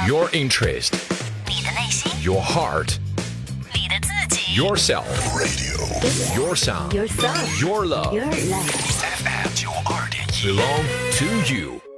Your interest, 你的内心， your heart, 你的自己 yourself, radio, your sound, Yourself your love, Your life FM 92.1 belong to you.